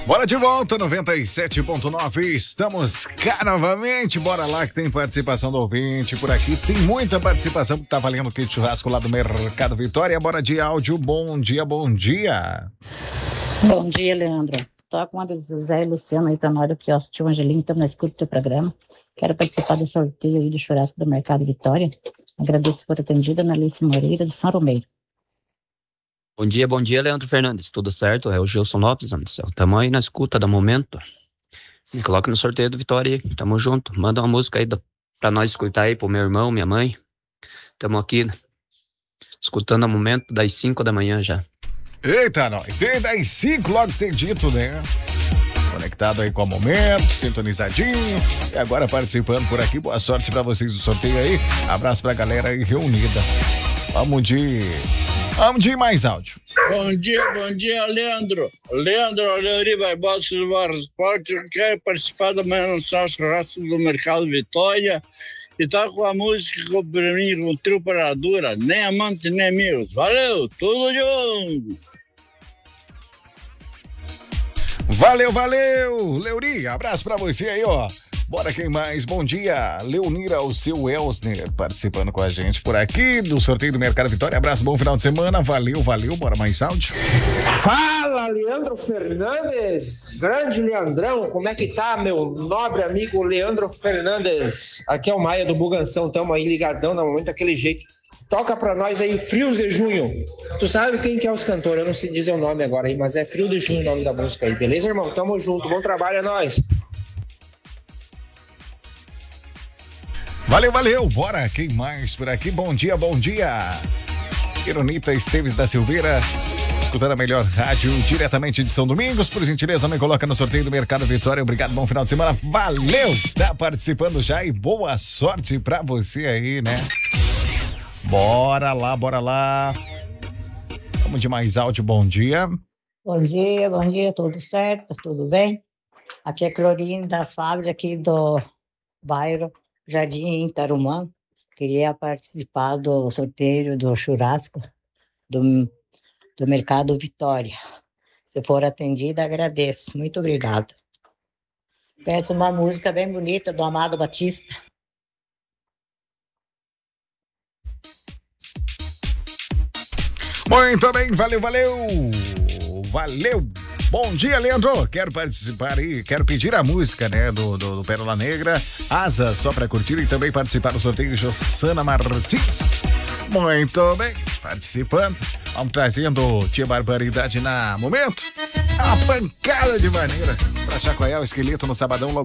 Bora de volta, 97.9, estamos cá novamente, bora lá que tem participação do ouvinte por aqui, tem muita participação que tá valendo o kit churrasco lá do Mercado Vitória, bora de áudio, bom dia, bom dia. Bom dia, Leandro. Tô com a Zé e Luciano aí, tá na hora, porque ó, tio Angelinho, estamos na escuta do teu programa, quero participar do sorteio aí do churrasco do Mercado Vitória, agradeço por atendida, Analice Moreira, do São Romeiro. Bom dia, Leandro Fernandes. Tudo certo? É o Gilson Lopes, homem do céu. Tamo aí na escuta do momento. Me coloca no sorteio do Vitória aí. Tamo junto. Manda uma música aí pra nós escutar aí, pro meu irmão, minha mãe. Tamo aqui, escutando o momento das 5 da manhã já. Eita, nós. Tem das 5 logo cedito, né? Conectado aí com o momento, sintonizadinho. E agora participando por aqui. Boa sorte pra vocês do sorteio aí. Abraço pra galera aí reunida. Vamos de mais áudio. Bom dia, Leandro. Leandro Barbosa do Barra Esporte. Eu quero participar da manhã no churrasco do Mercado Vitória. E tá com a música pra mim, com o trio Paradura. Nem amante, nem amigos. Valeu, tudo junto. Valeu, Leuri. Abraço pra você aí, ó. Bora, quem mais? Bom dia, Leonira, o seu Elsner, participando com a gente por aqui do sorteio do Mercado Vitória. Abraço, bom final de semana, valeu, bora mais áudio. Fala, Leandro Fernandes, grande Leandrão, como é que tá, meu nobre amigo Leandro Fernandes? Aqui é o Maia do Buganção, tamo aí ligadão no momento daquele jeito. Toca pra nós aí, Frios de Junho. Tu sabe quem que é os cantores, eu não sei dizer o nome agora aí, mas é Frio de Junho o nome da música aí, beleza, irmão? Tamo junto, bom trabalho, é nóis. Valeu, bora, quem mais por aqui? Bom dia. Ironita Esteves da Silveira, escutando a melhor rádio diretamente de São Domingos, por gentileza, me coloca no sorteio do Mercado Vitória, obrigado, bom final de semana, valeu, tá participando já e boa sorte pra você aí, né? Bora lá, vamos de mais áudio, bom dia. Bom dia, tudo certo, tudo bem? Aqui é Clorinda da fábrica aqui do bairro Jardim Tarumã, queria participar do sorteio do churrasco do Mercado Vitória. Se for atendida, agradeço. Muito obrigado. Peço uma música bem bonita do Amado Batista. Muito bem, valeu. Bom dia, Leandro. Quero participar aí, quero pedir a música, né, do Pérola Negra, Asa, só pra curtir e também participar do sorteio de Jossana Martins. Muito bem, participando. Vamos trazendo Tia Barbaridade na momento. Uma pancada de maneira pra chacoalhar o esqueleto no sabadão logo.